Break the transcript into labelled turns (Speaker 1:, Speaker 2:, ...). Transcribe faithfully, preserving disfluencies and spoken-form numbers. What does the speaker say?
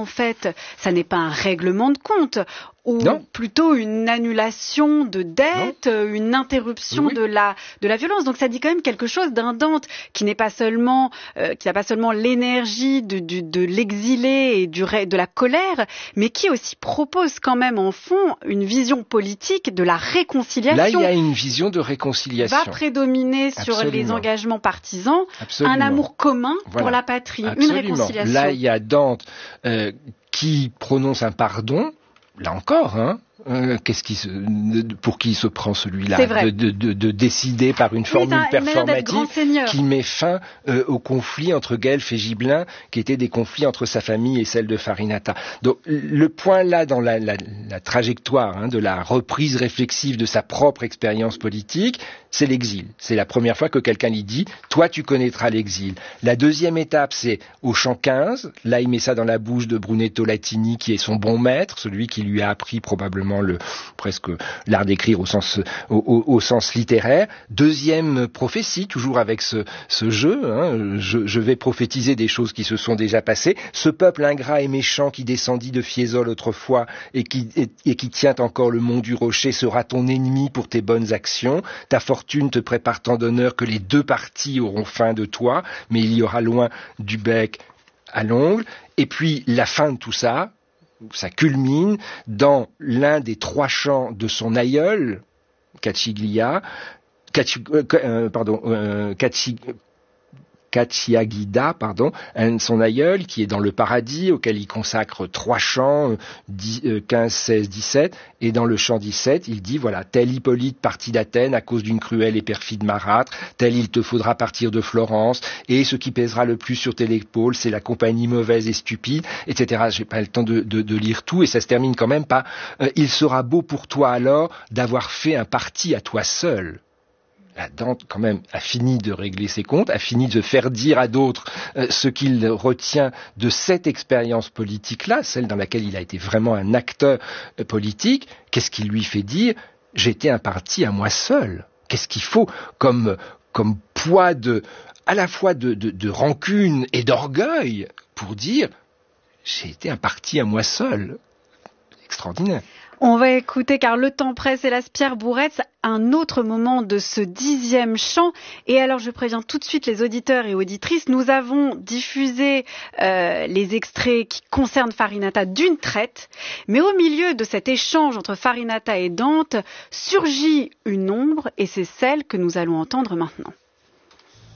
Speaker 1: en fait, ça n'est pas un règlement de compte, ou
Speaker 2: non.
Speaker 1: plutôt une annulation de dette, non. une interruption oui. de la de la violence. Donc ça dit quand même quelque chose d'un Dante qui n'est pas seulement euh, qui n'a pas seulement l'énergie de, de, de l'exilé et du de la colère, mais qui aussi propose quand même en fond une vision politique de la réconciliation.
Speaker 2: Là, il y a une vision de réconciliation.
Speaker 1: Va prédominer sur
Speaker 2: Absolument.
Speaker 1: les engagements partisans,
Speaker 2: Absolument.
Speaker 1: un amour commun
Speaker 2: voilà.
Speaker 1: pour la patrie,
Speaker 2: Absolument.
Speaker 1: une réconciliation.
Speaker 2: Là, il y a Dante euh, qui prononce un pardon. Là encore, hein, euh, qu'est-ce qui se, pour qui se prend celui-là de, de, de, de décider par une formule
Speaker 1: oui,
Speaker 2: performative qui met fin euh, au conflit entre Guelph et Gibelin, qui étaient des conflits entre sa famille et celle de Farinata. Donc le point là dans la, la, la trajectoire hein, de la reprise réflexive de sa propre expérience politique, c'est l'exil. C'est la première fois que quelqu'un lui dit « Toi, tu connaîtras l'exil ». La deuxième étape, c'est au chant quinze. Là, il met ça dans la bouche de Brunetto Latini, qui est son bon maître, celui qui lui a appris probablement le, presque l'art d'écrire au sens, au, au, au sens littéraire. Deuxième prophétie, toujours avec ce, ce jeu. Hein, je, je vais prophétiser des choses qui se sont déjà passées. Ce peuple ingrat et méchant qui descendit de Fiesole autrefois et qui, et, et qui tient encore le mont du rocher sera ton ennemi pour tes bonnes actions. Ta fortune te prépare tant d'honneur que les deux parties auront faim de toi, mais il y aura loin du bec à l'ongle. Et puis la fin de tout ça, ça culmine dans l'un des trois chants de son aïeul, Caciglia, Caci, euh, pardon, euh, Caci, Cacciaguida, pardon, un de son aïeul, qui est dans le paradis, auquel il consacre trois chants, quinze, seize, dix-sept, et dans le chant dix-sept, il dit, voilà, tel Hippolyte parti d'Athènes à cause d'une cruelle et perfide marâtre, tel il te faudra partir de Florence, et ce qui pèsera le plus sur tes épaules, c'est la compagnie mauvaise et stupide, et cetera. J'ai pas le temps de, de, de lire tout, et ça se termine quand même par, euh, il sera beau pour toi alors d'avoir fait un parti à toi seul. La Dante, quand même, a fini de régler ses comptes, a fini de faire dire à d'autres euh, ce qu'il retient de cette expérience politique-là, celle dans laquelle il a été vraiment un acteur euh, politique. Qu'est-ce qui lui fait dire « j'étais un parti à moi seul ». Qu'est-ce qu'il faut comme, comme poids de, à la fois de, de, de rancune et d'orgueil pour dire « j'ai été un parti à moi seul ». Extraordinaire.
Speaker 1: On va écouter, car le temps presse, hélas, Pierre Bourretz, un autre moment de ce dixième chant. Et alors, je préviens tout de suite les auditeurs et auditrices, nous avons diffusé euh, les extraits qui concernent Farinata d'une traite, mais au milieu de cet échange entre Farinata et Dante, surgit une ombre, et c'est celle que nous allons entendre maintenant.